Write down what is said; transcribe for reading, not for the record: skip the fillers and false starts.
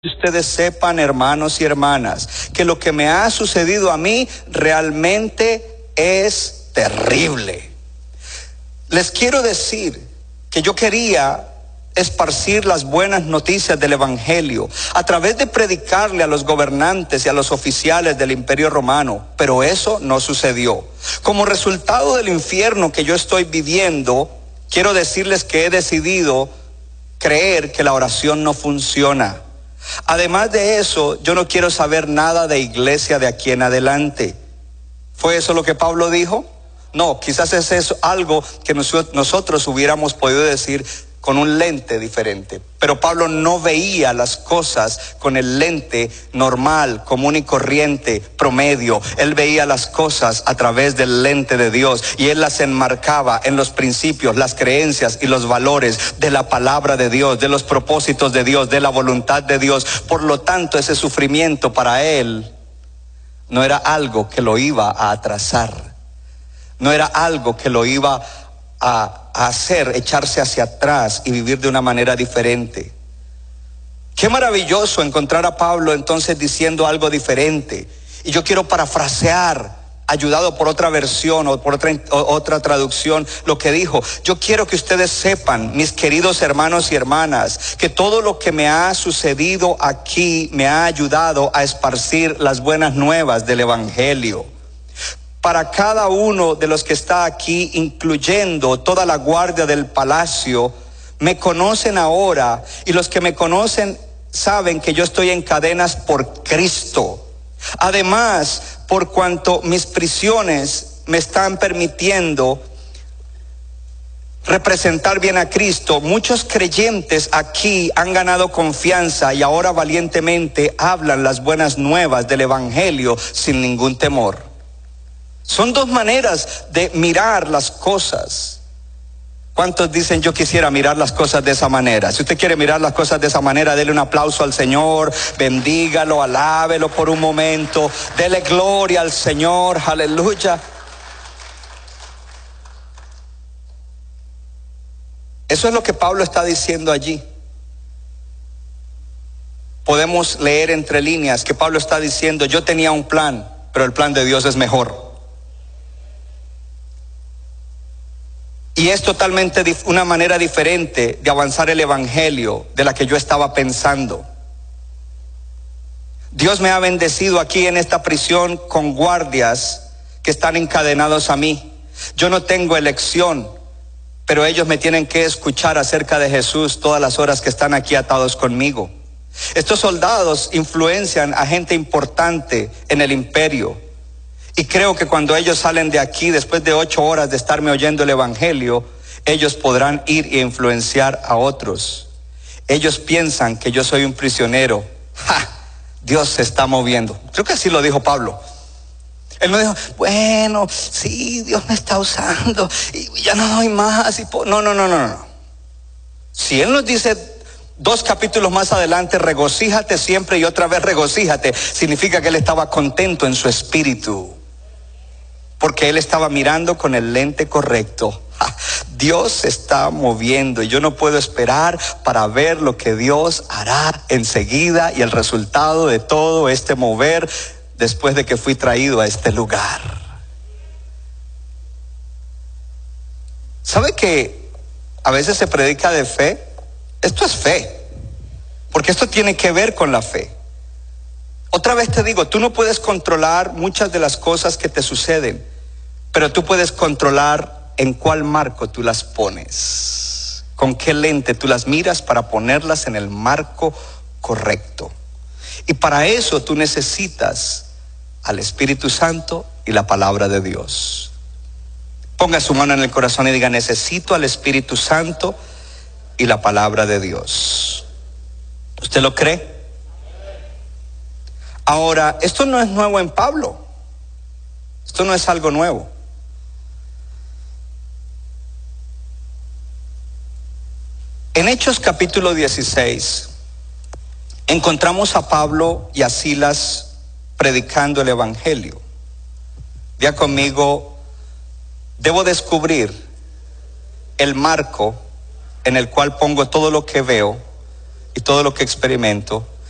Ustedes sepan, hermanos y hermanas, que lo que me ha sucedido a mí realmente es terrible. Les quiero decir que yo quería esparcir las buenas noticias del Evangelio a través de predicarle a los gobernantes y a los oficiales del Imperio Romano, pero eso no sucedió. Como resultado del infierno que yo estoy viviendo, quiero decirles que he decidido creer que la oración no funciona. Además de eso, yo no quiero saber nada de iglesia de aquí en adelante. ¿Fue eso lo que Pablo dijo? No, quizás es eso algo que nosotros hubiéramos podido decir con un lente diferente. Pero Pablo no veía las cosas con el lente normal, común y corriente, promedio. Él veía las cosas a través del lente de Dios y él las enmarcaba en los principios, las creencias y los valores de la palabra de Dios, de los propósitos de Dios, de la voluntad de Dios. Por lo tanto, ese sufrimiento para él no era algo que lo iba a atrasar, no era algo que lo iba a hacer echarse hacia atrás y vivir de una manera diferente. Qué maravilloso encontrar a Pablo entonces diciendo algo diferente. Y yo quiero parafrasear, ayudado por otra versión o por otra traducción, lo que dijo. Yo quiero que ustedes sepan, mis queridos hermanos y hermanas, que todo lo que me ha sucedido aquí me ha ayudado a esparcir las buenas nuevas del Evangelio. Para cada uno de los que está aquí, incluyendo toda la guardia del palacio, me conocen ahora, y los que me conocen saben que yo estoy en cadenas por Cristo. Además, por cuanto mis prisiones me están permitiendo representar bien a Cristo, muchos creyentes aquí han ganado confianza y ahora valientemente hablan las buenas nuevas del Evangelio sin ningún temor. Son dos maneras de mirar las cosas. ¿Cuántos dicen yo quisiera mirar las cosas de esa manera? Si usted quiere mirar las cosas de esa manera, dele un aplauso al Señor, bendígalo, alábelo por un momento, dele gloria al Señor, aleluya. Eso es lo que Pablo está diciendo allí. Podemos leer entre líneas que Pablo está diciendo: yo tenía un plan, pero el plan de Dios es mejor. Y es totalmente una manera diferente de avanzar el Evangelio de la que yo estaba pensando. Dios me ha bendecido aquí en esta prisión con guardias que están encadenados a mí. Yo no tengo elección, pero ellos me tienen que escuchar acerca de Jesús todas las horas que están aquí atados conmigo. Estos soldados influencian a gente importante en el imperio. Y creo que cuando ellos salen de aquí, después de 8 horas de estarme oyendo el Evangelio, ellos podrán ir e influenciar a otros. Ellos piensan que yo soy un prisionero. ¡Ja! Dios se está moviendo. Creo que así lo dijo Pablo. Él no dijo: bueno, sí, Dios me está usando y ya no doy más. No. Si Él nos dice 2 capítulos más adelante, regocíjate siempre y otra vez regocíjate, significa que Él estaba contento en su espíritu, porque Él estaba mirando con el lente correcto. Dios se está moviendo y yo no puedo esperar para ver lo que Dios hará enseguida y el resultado de todo este mover después de que fui traído a este lugar. ¿Sabe que a veces se predica de fe? Esto es fe, porque esto tiene que ver con la fe. Otra vez te digo, tú no puedes controlar muchas de las cosas que te suceden, pero tú puedes controlar en cuál marco tú las pones, con qué lente tú las miras para ponerlas en el marco correcto. Y para eso tú necesitas al Espíritu Santo y la palabra de Dios. Ponga su mano en el corazón y diga: necesito al Espíritu Santo y la palabra de Dios. ¿Usted lo cree? Ahora, esto no es nuevo en Pablo. Esto no es algo nuevo. En Hechos capítulo 16 encontramos a Pablo y a Silas predicando el Evangelio. Vea conmigo, debo descubrir el marco en el cual pongo todo lo que veo y todo lo que experimento